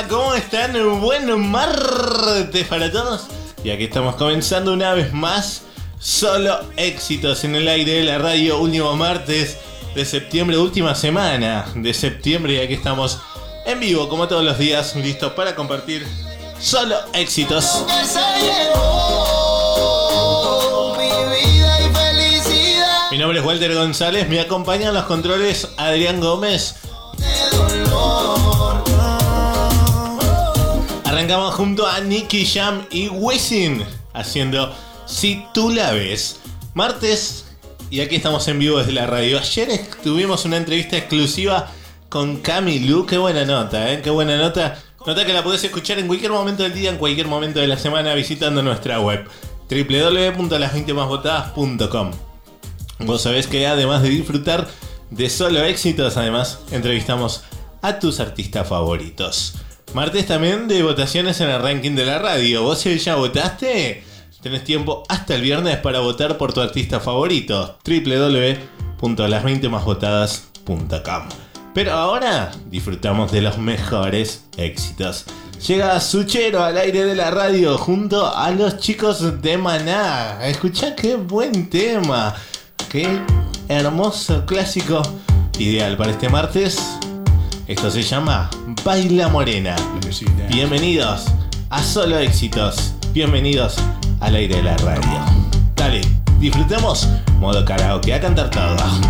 Hola, ¿cómo están? Buen martes para todos. Y aquí estamos comenzando una vez más. Solo éxitos en el aire de la radio. Último martes de septiembre, última semana de septiembre. Y aquí estamos en vivo, como todos los días, listos para compartir solo éxitos. Mi nombre es Walter González. Me acompañan los controles Adrián Gómez. Arrancamos junto a Nicky Jam y Wisin haciendo Si Tú La Ves. Martes, y aquí estamos en vivo desde la radio. Ayer tuvimos una entrevista exclusiva con Cami Lu. Qué buena nota, qué buena nota. Nota que la podés escuchar en cualquier momento del día, en cualquier momento de la semana, visitando nuestra web www.las20másvotadas.com. Vos sabés que además de disfrutar de solo éxitos, además entrevistamos a tus artistas favoritos. Martes también de votaciones en el ranking de la radio. ¿Vos ya votaste? Tenés tiempo hasta el viernes para votar por tu artista favorito. www.las20másvotadas.com. Pero ahora disfrutamos de los mejores éxitos. Llega Suchero al aire de la radio junto a los chicos de Maná. Escuchá qué buen tema. Qué hermoso clásico. Ideal para este martes. Esto se llama Baila Morena. Bienvenidos a Solo Éxitos. Bienvenidos al aire de la radio. Dale, disfrutemos modo karaoke, a cantar todo.